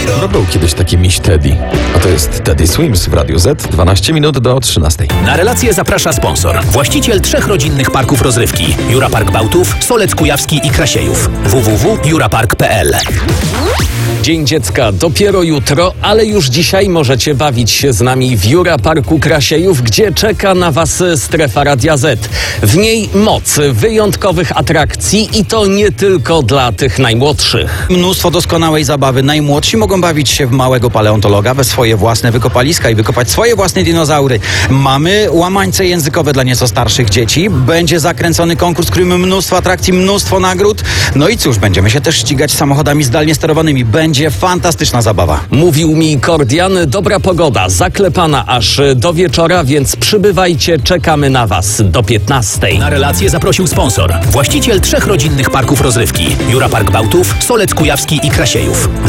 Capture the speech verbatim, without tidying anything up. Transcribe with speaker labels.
Speaker 1: No był kiedyś taki miś Teddy. A to jest Teddy Swims w Radiu Z, dwanaście minut do trzynastej.
Speaker 2: Na relację zaprasza sponsor. Właściciel trzech rodzinnych parków rozrywki. Jura Park Bałtów, Solec Kujawski i Krasiejów. w w w kropka jurapark kropka p l.
Speaker 3: Dzień Dziecka dopiero jutro, ale już dzisiaj możecie bawić się z nami w Jura Parku Krasiejów, gdzie czeka na Was strefa Radia Z. W niej moc wyjątkowych atrakcji i to nie tylko dla tych najmłodszych.
Speaker 4: Mnóstwo doskonałej zabawy. Najmłodsi mogą bawić się w małego paleontologa, we swoje własne wykopaliska i wykopać swoje własne dinozaury. Mamy łamańce językowe dla nieco starszych dzieci. Będzie zakręcony konkurs, który ma mnóstwo atrakcji, mnóstwo nagród. No i cóż, będziemy się też ścigać samochodami zdalnie sterowanymi. Będzie fantastyczna zabawa.
Speaker 3: Mówił mi Kordian, dobra pogoda, zaklepana aż do wieczora, więc przybywajcie, czekamy na Was do piętnastej.
Speaker 2: Na relację zaprosił sponsor. Właściciel trzech rodzinnych parków rozrywki. Jura Park Bałtów, Solec Kujawski i Krasiejów. w